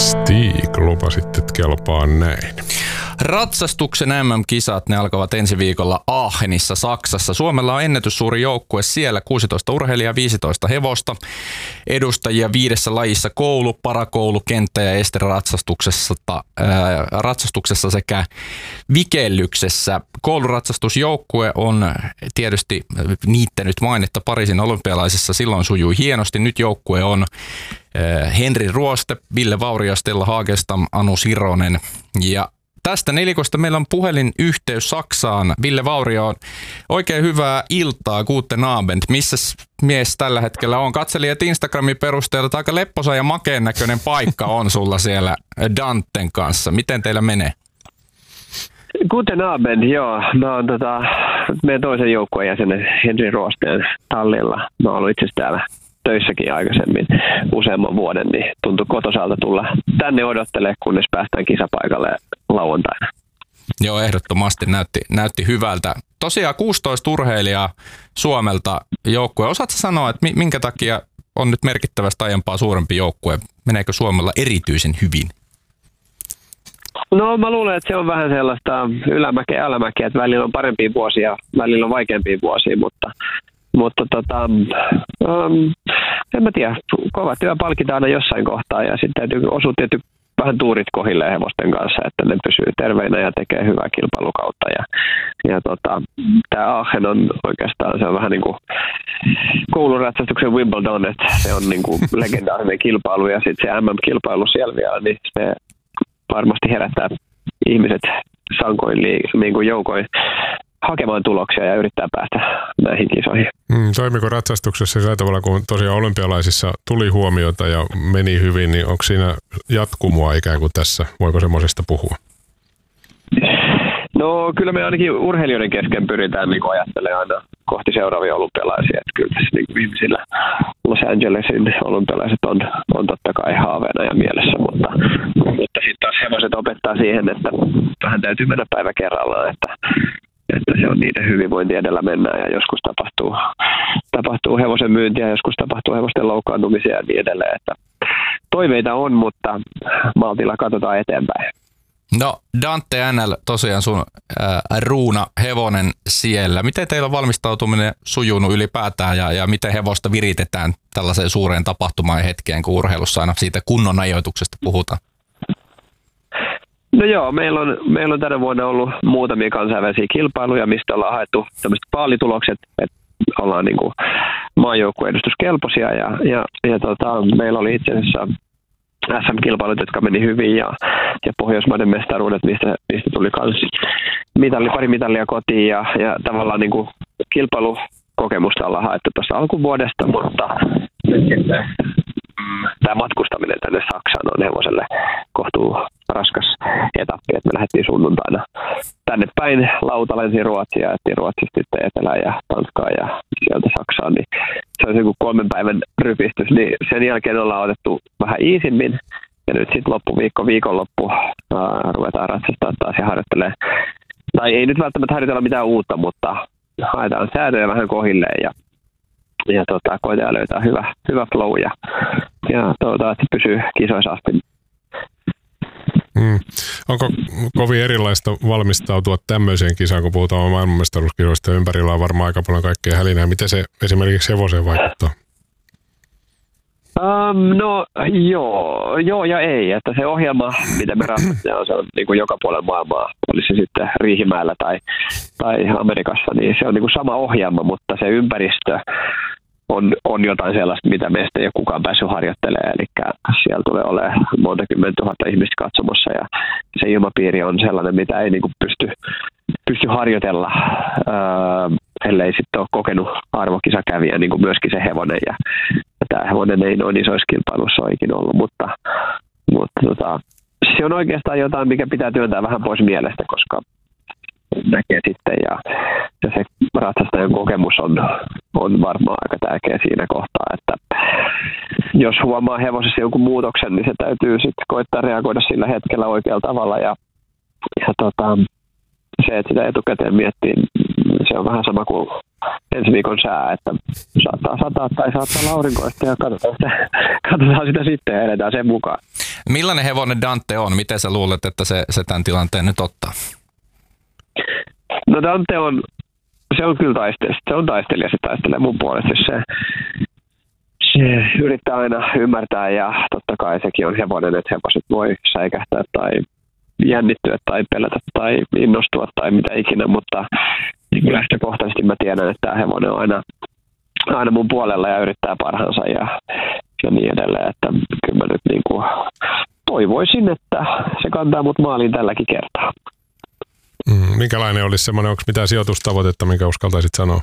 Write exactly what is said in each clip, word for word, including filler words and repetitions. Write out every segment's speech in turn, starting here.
Stig, lupasit, että kelpaa näin. Ratsastuksen M M-kisat, ne alkavat ensi viikolla Aachenissa, Saksassa. Suomella on ennätyssuuri joukkue siellä, kuusitoista urheilijaa, viisitoista hevosta. Edustajia viidessä lajissa: koulu, parakoulu, kenttä ja esteratsastuksessa, ää, ratsastuksessa sekä vikellyksessä. Kouluratsastusjoukkue on tietysti niittänyt mainetta Pariisin olympialaisissa. Silloin sujui hienosti. Nyt joukkue on Henri Ruoste, Ville Vaurio, Stella Hagelstam, Anu Sironen. Ja tästä nelikosta meillä on puhelinyhteys Saksaan. Ville Vaurio, oikein hyvää iltaa, guten Abend. Missäs mies tällä hetkellä on? Katselijat Instagramin perusteella, että aika lepposa ja makeen näköinen paikka on sulla siellä Danten kanssa. Miten teillä menee? Guten Abend, joo. Mä oon tota, meidän toisen joukkueen jäsenen Henri Ruosteen tallilla. Mä oon ollut itse asiassa täällä töissäkin aikaisemmin useamman vuoden, niin tuntui kotosalta tulla tänne odottelemaan, kunnes päästään kisapaikalle lauantaina. Joo, ehdottomasti näytti, näytti hyvältä. Tosiaan kuusitoista urheilijaa Suomelta joukkue. Osaatko sanoa, että minkä takia on nyt merkittävästi aiempaa suurempi joukkue? Meneekö Suomella erityisen hyvin? No mä luulen, että se on vähän sellaista ylämäkeä ja alamäkeä, että välillä on parempia vuosia, välillä on vaikeampia vuosia, mutta Mutta tota, um, en mä tiedä, kova työ palkitaan aina jossain kohtaa ja sitten täytyy osua tietty vähän tuurit kohille hevosten kanssa, että ne pysyy terveinä ja tekee hyvää kilpailukautta. Ja, ja tota, tämä Aachen on oikeastaan, se on vähän niin kuin kouluratsastuksen Wimbledon, että se on niin kuin legendaarinen kilpailu ja sitten se M M-kilpailu siellä vielä, niin se varmasti herättää ihmiset sankoin liik- niin kuin joukoin hakemaan tuloksia ja yrittää päästä näihin kisoihin. Mm, toimiko ratsastuksessa sillä tavalla, kun tosiaan olympialaisissa tuli huomiota ja meni hyvin, niin onko siinä jatkumoa ikään kuin tässä? Voiko semmoisesta puhua? No kyllä me ainakin urheilijoiden kesken pyritään niin ajattelemaan aina kohti seuraavia olympialaisia. Että kyllä tässä niin ihmisillä Los Angelesin olympialaiset on, on totta kai haaveena ja mielessä, mutta, mutta sitten taas hevoset opettaa siihen, että vähän täytyy mennä päivä kerrallaan, että että se on niiden hyvinvointi edellä mennään ja joskus tapahtuu, tapahtuu hevosen myyntiä, joskus tapahtuu hevosten loukkaantumisia ja niin edelleen. Että toiveita on, mutta maltilla katsotaan eteenpäin. No Dante N L, tosiaan sun ää, ruuna hevonen siellä. Miten teillä on valmistautuminen sujunut ylipäätään ja, ja miten hevosta viritetään tällaiseen suureen tapahtumaan ja hetkeen, kun urheilussa aina siitä kunnon ajoituksesta puhutaan? No joo, meillä on, meillä on tänä vuonna ollut muutamia kansainvälisiä kilpailuja, mistä ollaan haettu tämmöiset paalitulokset, että ollaan niin kuin maajoukkueedustuskelpoisia ja, ja, ja tota, meillä oli itse asiassa S M-kilpailut, jotka meni hyvin ja, ja Pohjoismaiden mestaruudet, mistä, mistä tuli myös mitalli, pari mitallia kotiin ja, ja tavallaan niin kuin kilpailukokemusta ollaan haettu tuossa alkuvuodesta, mutta tämä matkustaminen tänne Saksaan on hevoselle kohtuu raskas etappi, että me lähdettiin sunnuntaina tänne päin lauta lensi Ruotsia, että Ruotsista sitten Etelään ja Tanskaan ja sieltä Saksaan, niin se on joku kolmen päivän rypistys, niin sen jälkeen ollaan otettu vähän iisimmin ja nyt sitten loppuviikko, viikonloppu ää, ruvetaan ratsastaa taas ja harjoittelee, tai ei nyt välttämättä harjoitella mitään uutta, mutta haetaan säätöjä vähän kohilleen ja ja tota, koitetaan löytää hyvä, hyvä flow ja, ja toivottavasti pysyy kisoissa asti. Hmm. Onko kovin erilaista valmistautua tämmöiseen kisaan, kun puhutaan maailmanmestaruuskisoista ja ympärillä on varmaan aika paljon kaikkea hälinää. Miten se esimerkiksi hevoseen vaikuttaa? Um, no joo, joo ja ei. Että se ohjelma, mitä me ratsastetaan, se on niin kuin joka puolella maailmaa, olisi se sitten Riihimäellä tai, tai Amerikassa, niin se on niin kuin sama ohjelma, mutta se ympäristö on, on jotain sellaista, mitä meistä ei ole kukaan päässyt harjoittelemaan. Eli siellä tulee olemaan monta kymmentä tuhatta ihmistä katsomassa ja se ilmapiiri on sellainen, mitä ei niin kuin pysty, pysty harjoitella, öö, ellei sitten ole kokenut arvokisakävijä, niin kuin myöskin se hevonen. Ja, ja tämä hevonen ei noin isoissa kilpailuissa ole ikinä ollut, mutta, mutta tota, se on oikeastaan jotain, mikä pitää työntää vähän pois mielestä, koska näkee sitten ja, ja se ratsastajan kokemus on, on varmaan aika tärkeä siinä kohtaa, että jos huomaa hevosessa jonkun muutoksen, niin se täytyy sitten koittaa reagoida sillä hetkellä oikealla tavalla ja, ja tota, se, että sitä etukäteen miettii, se on vähän sama kuin ensi viikon sää, että saattaa sataa tai saattaa aurinkoista ja katsotaan sitä, katsotaan sitä sitten ja edetään sen mukaan. Millainen hevonen Dante on? Miten sä luulet, että se, se tämän tilanteen nyt ottaa? No Dante on, se on kyllä taistelija, se on taistelija, se taistelee mun puolesta, se, se yrittää aina ymmärtää ja totta kai sekin on hevonen, että hevoset voi säikähtää tai jännittyä tai pelätä tai innostua tai mitä ikinä, mutta lähtökohtaisesti mä tiedän, että tämä hevonen on aina, aina mun puolella ja yrittää parhaansa ja, ja niin edelleen, että kyllä mä nyt niin kuin toivoisin, että se kantaa mut maaliin tälläkin kertaa. Mm, minkälainen olisi semmoinen, onko mitään sijoitustavoitetta, minkä uskaltaisit sanoa?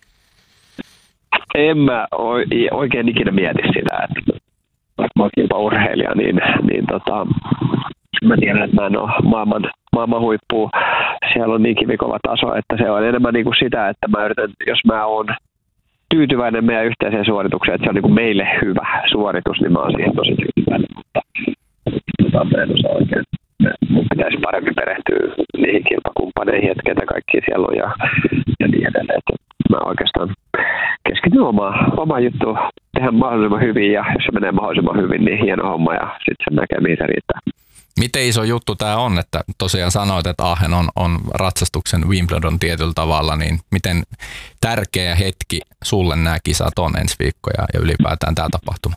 En mä oikein ikinä mieti sitä, että vaikka mä oon kilpaurheilija, niin, niin tota, mä tiedän, että mä en ole maailman, maailman huippua. Siellä on niin kivikova taso, että se on enemmän niin kuin sitä, että mä yritän, jos mä oon tyytyväinen meidän yhteiseen suoritukseen, että se on niin kuin meille hyvä suoritus, niin mä oon siihen tosi tyytyväinen, mutta tota, mä en osaa oikein. Mun pitäisi paremmin perehtyä niihin kilpakumppaneihin, että ketä kaikki siellä on ja, ja niin edelleen. Että mä oikeastaan keskityn omaan oma juttuun, tehdä mahdollisimman hyvin ja jos se menee mahdollisimman hyvin, niin hieno homma ja sitten se näkee, mihin se riittää. Miten iso juttu tämä on, että tosiaan sanoit, että Aachen on, on ratsastuksen Wimbledon tietyllä tavalla, niin miten tärkeä hetki sulle nämä kisat on ensi viikko ja, ja ylipäätään tämä tapahtuma?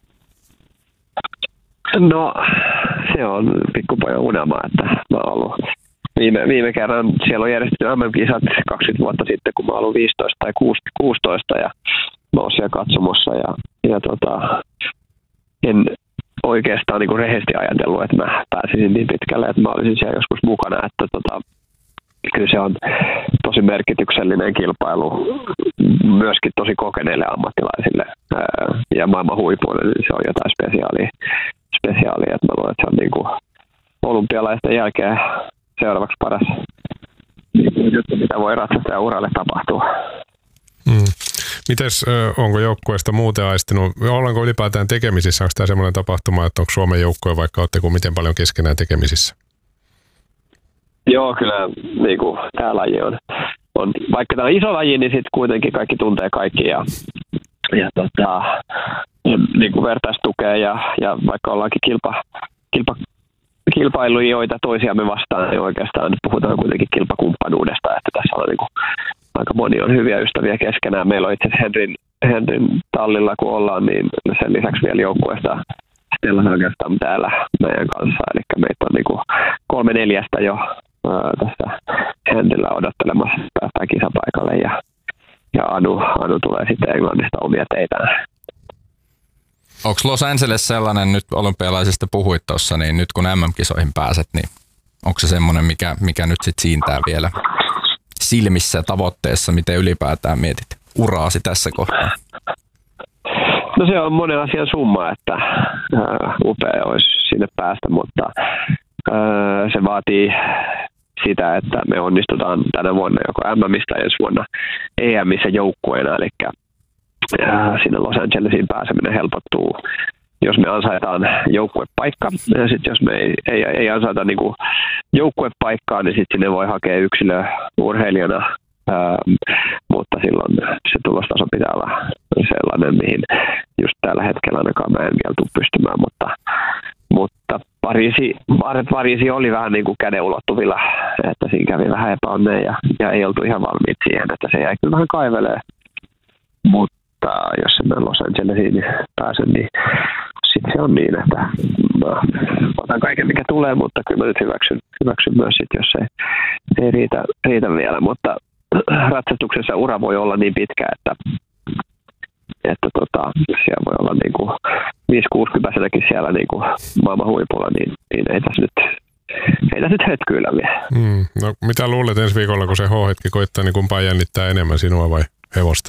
No se on pikkupojan unelma, että mä oon ollut viime, viime kerran, siellä on järjestetty M M-kisat kaksikymmentä vuotta sitten, kun mä oon ollut viisitoista tai kuusitoista ja mä oon siellä katsomossa ja, ja tota, en oikeastaan niin kuin rehellisesti ajatellut, että mä pääsisin niin pitkälle, että mä olisin siellä joskus mukana, että tota, kyllä se on tosi merkityksellinen kilpailu myöskin tosi kokeneille ammattilaisille ää, ja maailman huipuille, niin se on jotain spesiaalia, spesiaalia että mä luulen, että se on niin kuin olympialaisten jälkeen seuraavaksi paras juttu, mitä voi ratsastajan uralle tapahtua. Mm. Mites, onko joukkueesta muuten aistinut, ollaanko ylipäätään tekemisissä, onko tämä semmoinen tapahtuma, että onko Suomen joukkue, vaikka oletteko miten paljon keskenään tekemisissä? Joo, kyllä niin kuin, tämä laji on, on, vaikka tämä on iso laji, niin sitten kuitenkin kaikki tuntee kaikki ja, ja tota, on niin kuin vertaistukea ja, ja vaikka ollaankin kilpa, kilpa, kilpailijoita toisiamme vastaan, niin oikeastaan nyt puhutaan kuitenkin kilpakumppanuudesta, että tässä on niin kuin, aika moni on hyviä ystäviä keskenään. Meillä on itse asiassa Henrin, Henrin tallilla, kun ollaan, niin sen lisäksi vielä joukkueesta Stella oikeastaan täällä meidän kanssa. Eli meitä on niin kuin kolme neljästä jo ää, tässä Henrillä odottelemassa päästään kisapaikalle ja, ja Anu, Anu tulee sitten Englannista omia teitään. Onko Los Angeles sellainen, nyt olympialaisista puhuit tuossa, niin nyt kun M M-kisoihin pääset, niin onko se semmoinen, mikä, mikä nyt sitten siintää vielä silmissä tavoitteessa, miten ylipäätään mietit uraasi tässä kohtaa? No se on monen asian summa, että äh, upea olisi sinne päästä, mutta äh, se vaatii sitä, että me onnistutaan tänä vuonna joko M M:istä ensi vuonna E M:ssä joukkueena, eli äh, sinne Los Angelesiin pääseminen helpottuu, jos me ansaitaan joukkuepaikka. Ja sitten jos me ei, ei, ei ansaita niinku joukkuepaikkaa, niin sitten sinne voi hakea yksilöurheilijana. Ää, mutta silloin se tulostaso pitää olla sellainen, mihin just tällä hetkellä ainakaan mä en vielä tule pystymään. Mutta, mutta Pariisi, Pariisi oli vähän niin kuin käden ulottuvilla, että siinä kävi vähän epäonneen ja, ja ei oltu ihan valmiit siihen, että se jäi kyllä vähän kaivelee. Mutta jos en Los Angelesiin pääse, niin sitten se on niin, että mä otan kaiken mikä tulee, mutta kyllä mä nyt hyväksyn, hyväksyn myös sit, jos se ei riitä, riitä vielä. Mutta ratsastuksessa ura voi olla niin pitkä, että, että tota, siellä voi olla niinku viisi kuusikymmentäkin siellä niinku maailman huipulla, niin, niin ei tässä nyt, ei tässä nyt hetkyillä vielä. Mm, no mitä luulet ensi viikolla, kun se H-hetki koittaa, niin kumpaa jännittää enemmän, sinua vai hevosta?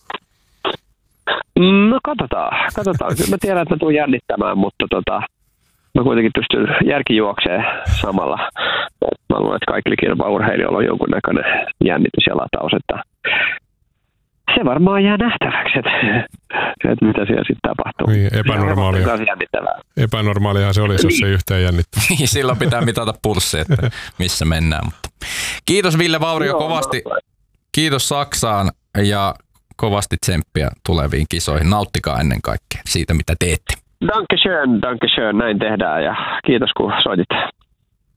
No katsotaan, katsotaan. Kyllä mä tiedän, että mä tulen jännittämään, mutta tota, mä kuitenkin pystyn järkijuokseen samalla. Mä luulen, että kaikilla kilpaurheilijoilla on jonkunnäköinen jännitys ja lataus, että se varmaan jää nähtäväksi, että, että mitä siellä sitten tapahtuu. Niin, epänormaalia. Epänormaaliahan se olisi, jos se yhtään jännittää. Silloin pitää mitata pulssi, että missä mennään. Mutta kiitos Ville Vaurio kovasti. Kiitos Saksaan ja kovasti tsemppiä tuleviin kisoihin. Nauttikaa ennen kaikkea siitä, mitä teette. Danke schön, danke schön, näin tehdään ja kiitos kun soitit.